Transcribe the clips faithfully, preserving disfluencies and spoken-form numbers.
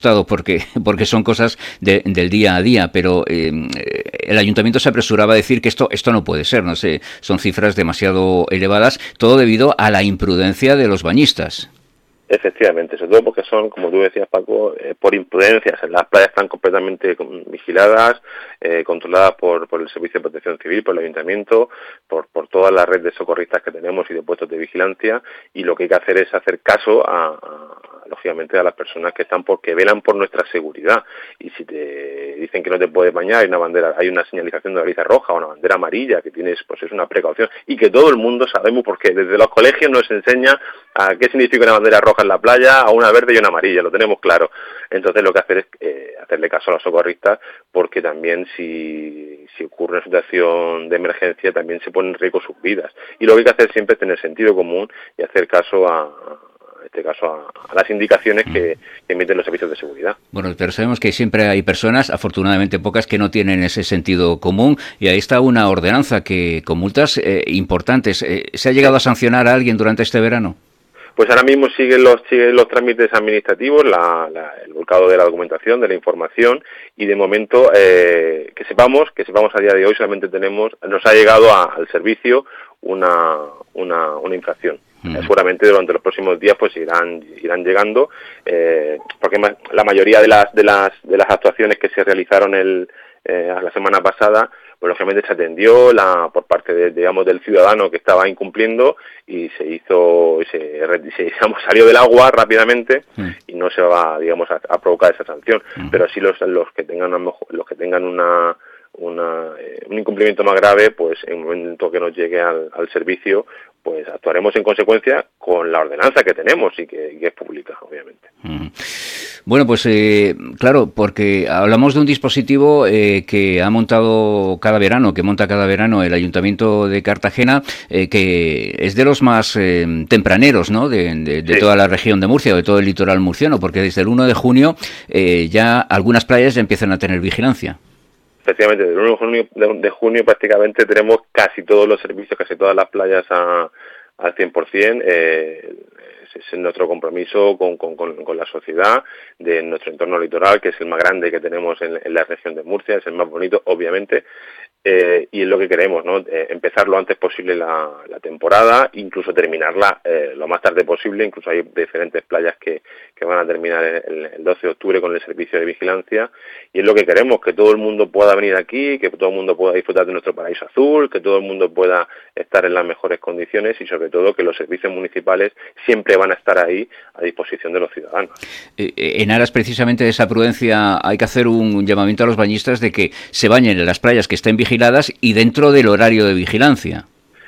porque porque son cosas de, del día a día, pero eh, el ayuntamiento se apresuraba a decir que esto esto no puede ser, no sé, son cifras demasiado elevadas, todo debido a la imprudencia de los bañistas. Efectivamente, sobre todo porque son, como tú decías, Paco, eh, por imprudencias. Las playas están completamente vigiladas, eh, controladas por, por el Servicio de Protección Civil, por el Ayuntamiento, por, por toda la red de socorristas que tenemos y de puestos de vigilancia, y lo que hay que hacer es hacer caso a, a lógicamente a las personas que están porque velan por nuestra seguridad. Y si te dicen que no te puedes bañar, hay una bandera, hay una señalización de baliza roja o una bandera amarilla que tienes, pues es una precaución, y que todo el mundo sabemos, porque desde los colegios nos enseña a qué significa una bandera roja en la playa, a una verde y una amarilla, lo tenemos claro. Entonces lo que hacer es eh, hacerle caso a los socorristas, porque también si, si ocurre una situación de emergencia también se pone en riesgo sus vidas. Y lo que hay que hacer siempre es tener sentido común y hacer caso a, en este caso a, a las indicaciones que, que emiten los servicios de seguridad. Bueno, pero sabemos que siempre hay personas, afortunadamente pocas, que no tienen ese sentido común, y ahí está una ordenanza que con multas eh, importantes. Eh, ¿Se ha llegado a sancionar a alguien durante este verano? Pues ahora mismo siguen los siguen los trámites administrativos, la, la, el volcado de la documentación, de la información, y de momento eh, que sepamos, que sepamos a día de hoy solamente tenemos, nos ha llegado a, al servicio una una, una infracción. Mm. Eh, seguramente durante los próximos días pues irán irán llegando, eh, porque más, la mayoría de las de las de las actuaciones que se realizaron el eh, la semana pasada, pues lógicamente se atendió la por parte de, digamos, del ciudadano que estaba incumpliendo, y se hizo se, se digamos, salió del agua rápidamente, mm. y no se va, digamos, a, a provocar esa sanción. Mm. Pero sí los los que tengan los que tengan una una eh, un incumplimiento más grave, pues en el momento que nos llegue al, al servicio, pues actuaremos en consecuencia con la ordenanza que tenemos y que, y que es pública, obviamente. Mm. Bueno, pues eh, claro, porque hablamos de un dispositivo eh, que ha montado cada verano, que monta cada verano el Ayuntamiento de Cartagena, eh, que es de los más eh, tempraneros, ¿no?, de, de, de sí. toda la región de Murcia, o de todo el litoral murciano, porque desde el uno de junio eh, ya algunas playas ya empiezan a tener vigilancia. Efectivamente, desde el uno de junio, de, de junio prácticamente tenemos casi todos los servicios, casi todas las playas a, al cien por ciento. Eh, es nuestro compromiso con, con, con, con la sociedad de nuestro entorno litoral, que es el más grande que tenemos en, en la región de Murcia, es el más bonito, obviamente, eh, y es lo que queremos, ¿no? Eh, empezar lo antes posible la, la temporada, incluso terminarla eh, lo más tarde posible. Incluso hay diferentes playas que, que van a terminar el, el doce de octubre con el servicio de vigilancia, y es lo que queremos, que todo el mundo pueda venir aquí, que todo el mundo pueda disfrutar de nuestro paraíso azul, que todo el mundo pueda estar en las mejores condiciones, y sobre todo que los servicios municipales siempre van a estar ahí a disposición de los ciudadanos. En aras precisamente de esa prudencia hay que hacer un llamamiento a los bañistas de que se bañen en las playas que estén vigiladas y dentro del horario de vigilancia.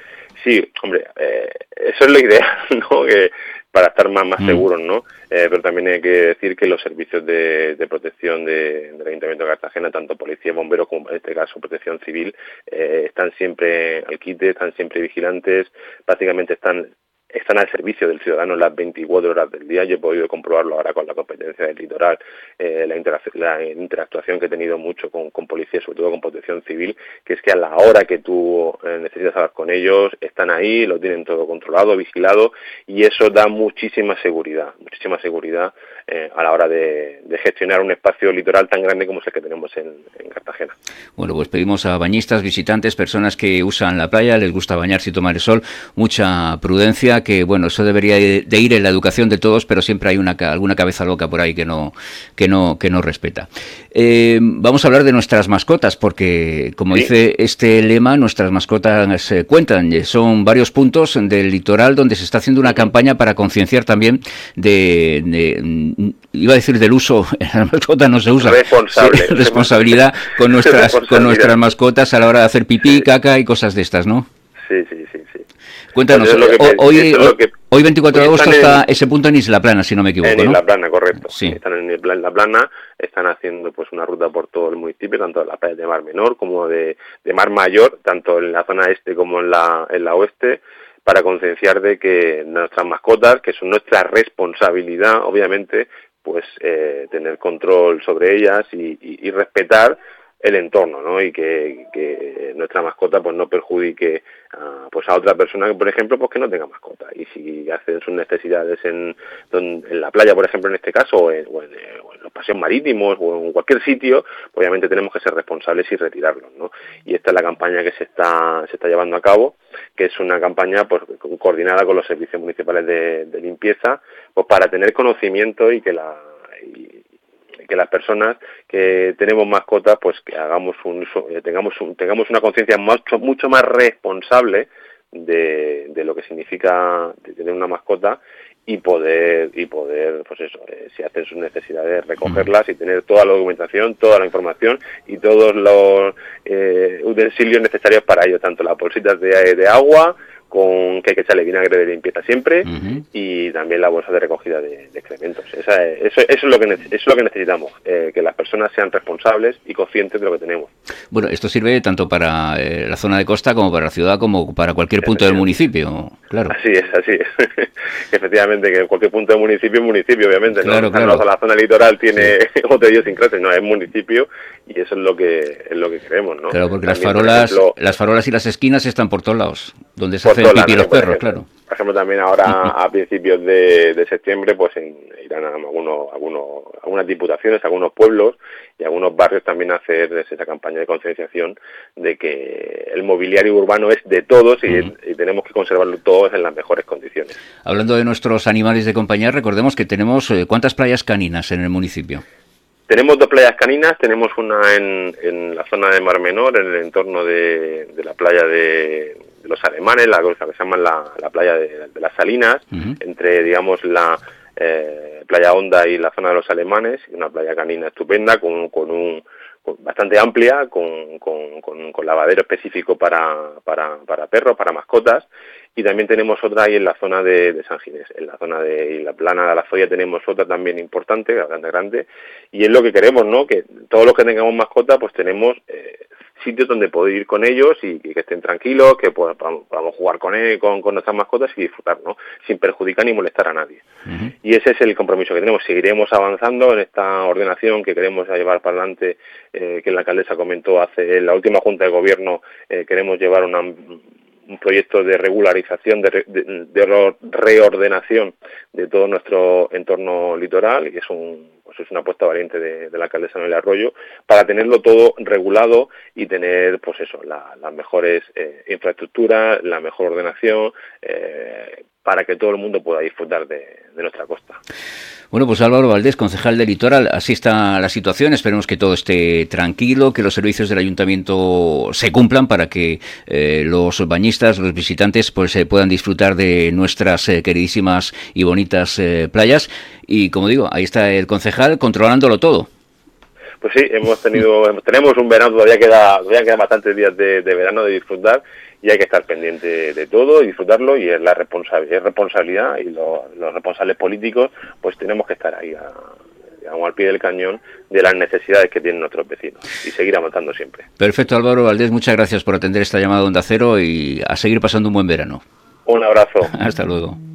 Sí, hombre, eh, eso es lo ideal, ¿no? Que para estar más, más mm. seguros, ¿no? Eh, pero también hay que decir que los servicios de, de protección de, del Ayuntamiento de Cartagena, tanto policía, bomberos como en este caso protección civil, eh, están siempre al quite, están siempre vigilantes, prácticamente están están al servicio del ciudadano las veinticuatro horas del día. Yo he podido comprobarlo ahora con la competencia del litoral, eh, la, interac la interactuación que he tenido mucho con, con policía, sobre todo con protección civil, que es que a la hora que tú eh, necesitas hablar con ellos, están ahí, lo tienen todo controlado, vigilado, y eso da muchísima seguridad, muchísima seguridad eh, a la hora de, de gestionar un espacio litoral tan grande como es el que tenemos en, en Cartagena. Bueno, pues pedimos a bañistas, visitantes, personas que usan la playa, les gusta bañarse y tomar el sol, mucha prudencia, que bueno, eso debería de ir en la educación de todos, pero siempre hay una alguna cabeza loca por ahí que no que no que no respeta. Eh, vamos a hablar de nuestras mascotas, porque como ¿Sí? dice este lema, nuestras mascotas se cuentan. Son varios puntos del litoral donde se está haciendo una campaña para concienciar también de, de iba a decir del uso, la mascota no se usa, responsable, sí, responsabilidad con nuestras responsabilidad. con nuestras mascotas a la hora de hacer pipí, caca y cosas de estas, ¿no? Sí, sí, sí, sí. Cuéntanos, pues que, hoy, hoy, que, hoy veinticuatro de agosto está en, ese punto en Isla Plana, si no me equivoco, en ¿no? En Isla Plana, correcto. Sí. Están en Isla Plana, están haciendo pues una ruta por todo el municipio, tanto de las playas de Mar Menor como de, de Mar Mayor, tanto en la zona este como en la, en la oeste, para concienciar de que nuestras mascotas, que son nuestra responsabilidad, obviamente, pues eh, tener control sobre ellas y, y, y respetar el entorno, ¿no? Y que, que nuestra mascota pues no perjudique a, pues a otra persona que, por ejemplo, pues que no tenga mascota. Y si hacen sus necesidades en, en la playa, por ejemplo, en este caso, o en, o en, o en los paseos marítimos, o en cualquier sitio, pues obviamente tenemos que ser responsables y retirarlos, ¿no? Y esta es la campaña que se está se está llevando a cabo, que es una campaña pues coordinada con los servicios municipales de, de limpieza, pues para tener conocimiento y que la y, que las personas que tenemos mascotas pues que hagamos un uso, eh, tengamos un, tengamos una conciencia mucho mucho más responsable de, de lo que significa tener una mascota y poder y poder pues eso eh, si hacen sus necesidades recogerlas y tener toda la documentación, toda la información y todos los eh, utensilios necesarios para ello, tanto las bolsitas de, de agua con que hay que echarle vinagre de limpieza siempre, uh-huh. y también la bolsa de recogida de, de excrementos. Esa es, eso, eso es lo que eso es lo que necesitamos, eh, que las personas sean responsables y conscientes de lo que tenemos. Bueno, esto sirve tanto para eh, la zona de costa como para la ciudad como para cualquier punto del municipio, claro. Así es, así es. Efectivamente, que cualquier punto del municipio es municipio, obviamente. Claro, ¿no? claro. La zona litoral tiene sí. otra idiosincrasia, no, es municipio y eso es lo que es lo que queremos, ¿no? Claro, porque también, las farolas, por ejemplo, las farolas y las esquinas están por todos lados, donde se hacen pipí los perros, claro. Por ejemplo, también ahora a principios de, de septiembre pues en, irán a algunos, algunos, algunas diputaciones, algunos pueblos y algunos barrios también a hacer esa campaña de concienciación de que el mobiliario urbano es de todos y, uh-huh. y tenemos que conservarlo todos en las mejores condiciones. Hablando de nuestros animales de compañía, recordemos que tenemos eh, ¿cuántas playas caninas en el municipio? Tenemos dos playas caninas, tenemos una en, en la zona de Mar Menor, en el entorno de, de la playa de, de los Alemanes, la cosa que se llama la, la playa de, de las Salinas, uh-huh. entre, digamos, la eh, playa Honda y la zona de los Alemanes, una playa canina estupenda, con, con un con, bastante amplia, con, con, con, con lavadero específico para, para, para perros, para mascotas, y también tenemos otra ahí en la zona de, de San Ginés, en la zona de Isla Plana de la Zoya tenemos otra también importante, bastante grande, y es lo que queremos, ¿no? Que todos los que tengamos mascota, pues tenemos eh, sitios donde poder ir con ellos y, y que estén tranquilos, que podamos, podamos jugar con, él, con, con nuestras mascotas y disfrutar, ¿no? Sin perjudicar ni molestar a nadie. Uh-huh. Y ese es el compromiso que tenemos. Seguiremos avanzando en esta ordenación que queremos llevar para adelante, eh, que la alcaldesa comentó hace en la última Junta de Gobierno, eh, queremos llevar una un proyecto de regularización, de, de, de reordenación de todo nuestro entorno litoral, y es un pues es una apuesta valiente de, de la alcaldesa Noelia Arroyo, para tenerlo todo regulado y tener, pues eso, la, las mejores eh, infraestructuras, la mejor ordenación, eh, para que todo el mundo pueda disfrutar de, de nuestra costa. Bueno, pues Álvaro Valdés, concejal de Litoral, así está la situación. Esperemos que todo esté tranquilo, que los servicios del ayuntamiento se cumplan para que eh, los bañistas, los visitantes, pues eh, puedan disfrutar de nuestras eh, queridísimas y bonitas eh, playas. Y como digo, ahí está el concejal controlándolo todo. Pues sí, hemos tenido, tenemos un verano, todavía queda, todavía quedan bastantes días de, de verano de disfrutar y hay que estar pendiente de todo y disfrutarlo, y es la responsabilidad, es responsabilidad y lo, los responsables políticos pues tenemos que estar ahí a, digamos, al pie del cañón de las necesidades que tienen nuestros vecinos y seguir avanzando siempre. Perfecto, Álvaro Valdés, muchas gracias por atender esta llamada de Onda Cero y a seguir pasando un buen verano. Un abrazo. Hasta luego.